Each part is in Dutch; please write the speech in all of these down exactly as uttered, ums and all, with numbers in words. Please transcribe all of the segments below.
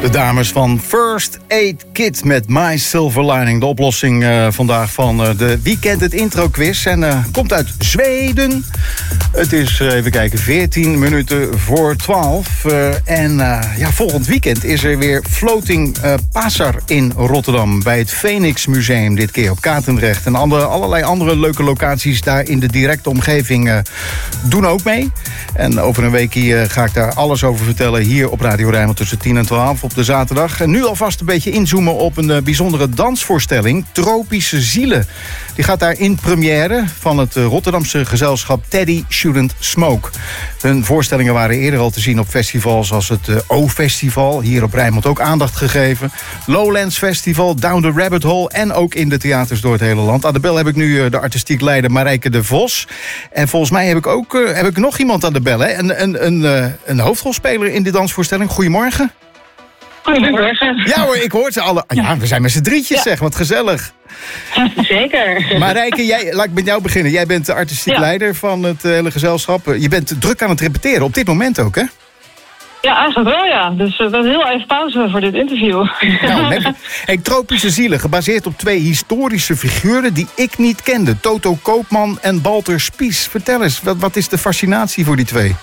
De dames van First Aid Kit met My Silver Lining. De oplossing uh, vandaag van uh, de Weekend het Intro Quiz. En uh, komt uit Zweden. Het is, uh, even kijken, veertien minuten voor twaalf. Uh, en uh, ja, volgend weekend is er weer Floating uh, Pasar in Rotterdam. Bij het Phoenix Museum dit keer op Katendrecht. En andere, allerlei andere leuke locaties daar in de directe omgeving uh, doen ook mee. En over een week uh, ga ik daar alles over vertellen hier op Radio Rijnmond tussen tien en twaalf op de zaterdag. En nu alvast een beetje inzoomen op een uh, bijzondere dansvoorstelling. Tropische Zielen. Die gaat daar in première van het uh, Rotterdamse gezelschap Teddy Shouldn't Smoke. Hun voorstellingen waren eerder al te zien op festivals als het uh, O-festival. Hier op Rijnmond ook aandacht gegeven. Lowlands Festival, Down the Rabbit Hole en ook in de theaters door het hele land. Aan de bel heb ik nu uh, de artistiek leider Marijke de Vos. En volgens mij heb ik ook uh, heb ik nog iemand aan de bel. Hè? Een, een, een, uh, een hoofdrolspeler in die dansvoorstelling. Goedemorgen. Goedemorgen. Ja hoor, ik hoor ze alle. Ja, we zijn met z'n drietjes, ja. Zeg, wat gezellig. Zeker. Marijke, jij, laat ik met jou beginnen. Jij bent de artistiek ja. leider van het hele gezelschap. Je bent druk aan het repeteren, op dit moment ook, hè? Ja, eigenlijk wel, ja. Dus we hebben heel even pauze voor dit interview. Nou, met, hey, Tropische Zielen, gebaseerd op twee historische figuren die ik niet kende. Toto Koopman en Walter Spies. Vertel eens, wat, wat is de fascinatie voor die twee?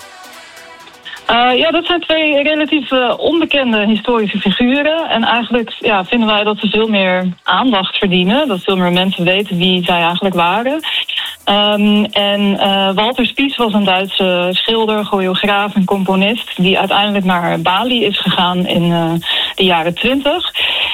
Uh, ja, dat zijn twee relatief uh, onbekende historische figuren. En eigenlijk ja, vinden wij dat ze veel meer aandacht verdienen. Dat veel meer mensen weten wie zij eigenlijk waren. Um, en uh, Walter Spies was een Duitse schilder, choreograaf en componist die uiteindelijk naar Bali is gegaan in uh, de jaren twintig.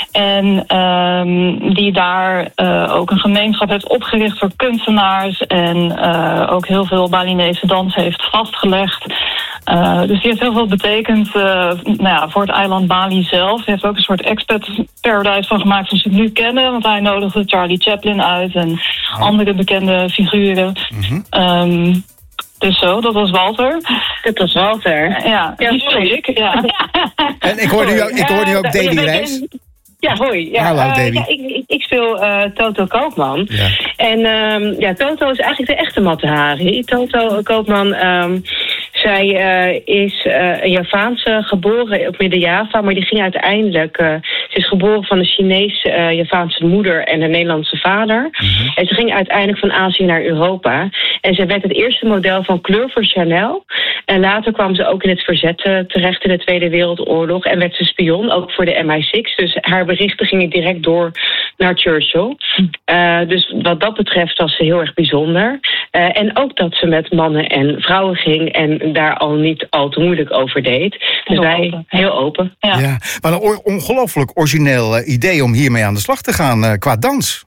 En um, die daar uh, ook een gemeenschap heeft opgericht voor kunstenaars en uh, ook heel veel Balinese dans heeft vastgelegd. Uh, dus die heeft heel veel betekend uh, nou ja, voor het eiland Bali zelf. Hij heeft ook een soort expat paradise van gemaakt zoals we het nu kennen. Want hij nodigde Charlie Chaplin uit en oh. andere bekende figuren. Mm-hmm. Um, dus zo, dat was Walter. Dat was Walter. Ja, ja die sorry. ik. Ja. En ik hoorde nu ook, ik hoorde nu ook Davy uh, Reis. Ja, hoi. Ja, Hallo, Davy. Uh, ja, ik, ik, ik speel uh, Toto Koopman. Ja. En um, ja, Toto is eigenlijk de echte Matahari. Toto Koopman, um, zij uh, is uh, een Javaanse, geboren op Midden-Java, maar die ging uiteindelijk... Uh, ze is geboren van een Chinese uh, Javaanse moeder en een Nederlandse vader. Mm-hmm. En ze ging uiteindelijk van Azië naar Europa. En ze werd het eerste model van kleur voor Chanel. En later kwam ze ook in het verzet uh, terecht in de Tweede Wereldoorlog. En werd ze spion, ook voor de M I zes. Dus haar berichten gingen direct door naar Churchill. Uh, dus wat dat betreft was ze heel erg bijzonder. Uh, en ook dat ze met mannen en vrouwen ging en daar al niet al te moeilijk over deed. Dus heel wij open. heel open. Ja. Ja, maar een on- ongelooflijk origineel uh, idee om hiermee aan de slag te gaan uh, qua dans.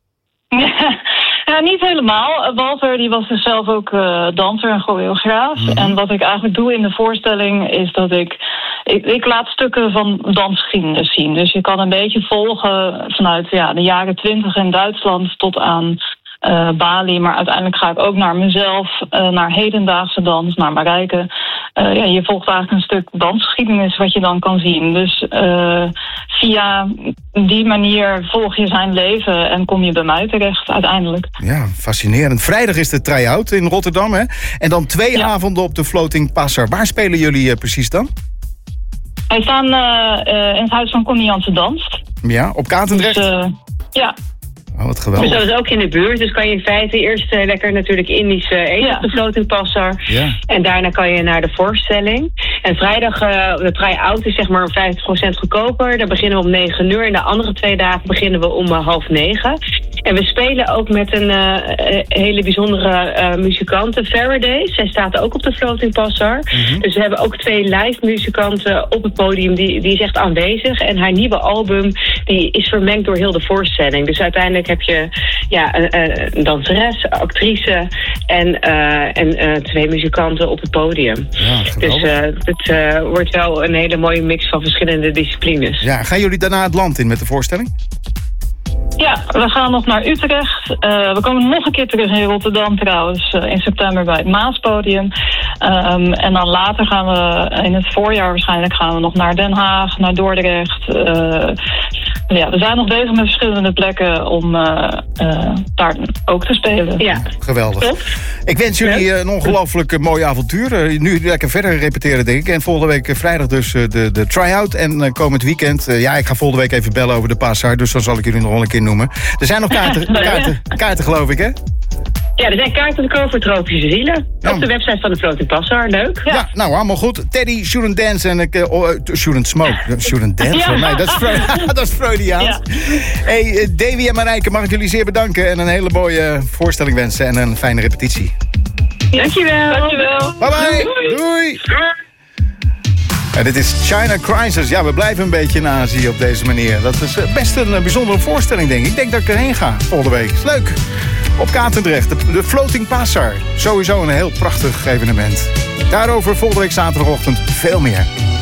Ja. Ja, niet helemaal. Walter die was dus zelf ook uh, danser en choreograaf. Mm-hmm. En wat ik eigenlijk doe in de voorstelling is dat ik, ik... Ik laat stukken van dansgeschiedenis zien. Dus je kan een beetje volgen vanuit ja, de jaren twintig in Duitsland tot aan uh, Bali. Maar uiteindelijk ga ik ook naar mezelf, uh, naar hedendaagse dans, naar Marijke. Uh, ja, je volgt eigenlijk een stuk dansgeschiedenis wat je dan kan zien. Dus uh, via die manier volg je zijn leven en kom je bij mij terecht uiteindelijk. Ja, fascinerend. Vrijdag is de try-out in Rotterdam, hè? En dan twee ja. avonden op de Floating Pasar. Waar spelen jullie uh, precies dan? Wij staan uh, uh, in het huis van Connie Jansen Danst. Ja, op Katendrecht? Dus, uh, ja. Oh, wat geweldig. Dus dat is ook in de buurt. Dus kan je in feite eerst uh, lekker natuurlijk Indisch uh, eten ja. op de Floating Pasar. Ja. En daarna kan je naar de voorstelling. En vrijdag, uh, de try-out is zeg maar vijftig procent goedkoper. Daar beginnen we om negen uur. En de andere twee dagen beginnen we om uh, half negen. En we spelen ook met een uh, hele bijzondere uh, muzikante, Faraday. Zij staat ook op de Floating Pasar. Mm-hmm. Dus we hebben ook twee live muzikanten op het podium. Die, die is echt aanwezig. En haar nieuwe album die is vermengd door heel de voorstelling. Dus uiteindelijk heb je ja, een, een danseres, actrice en, uh, en uh, twee muzikanten op het podium. Ja, dus uh, het uh, wordt wel een hele mooie mix van verschillende disciplines. Ja, gaan jullie daarna het land in met de voorstelling? Ja, we gaan nog naar Utrecht. Uh, we komen nog een keer terug in Rotterdam trouwens, uh, in september bij het Maaspodium. Um, en dan later gaan we, in het voorjaar waarschijnlijk, gaan we nog naar Den Haag, naar Dordrecht. Uh, Ja, we zijn nog bezig met verschillende plekken om uh, uh, daar ook te spelen. Ja. Geweldig. Top. Ik wens jullie uh, een ongelooflijk uh, mooi avontuur. Uh, nu lekker verder repeteren, denk ik. En volgende week uh, vrijdag dus uh, de, de try-out. En uh, komend weekend, uh, ja, ik ga volgende week even bellen over de Passar. Dus dan zal ik jullie nog wel een keer noemen. Er zijn nog kaarten, kaarten, kaarten geloof ik, hè? Ja, er zijn kaarten te kopen voor tropische zielen. Ja. Op de website van de Floating Passar. Leuk. Ja. ja, nou, allemaal goed. Teddy, shouldn't dance en ik... Uh, oh, uh, shouldn't smoke. Shouldn't dance? Ja. Nee, dat is, Freud, dat is Freudiaans. Ja. Hey, uh, Davy en Marijke, mag ik jullie zeer bedanken. En een hele mooie voorstelling wensen en een fijne repetitie. Dankjewel. Dankjewel. Bye bye. Doei. Doei. En dit is China Crisis. Ja, we blijven een beetje in Azië op deze manier. Dat is best een bijzondere voorstelling, denk ik. Ik denk dat ik erheen ga volgende week. Is leuk. Op Katendrecht, de, de Floating Passar. Sowieso een heel prachtig evenement. Daarover volgende week zaterdagochtend veel meer.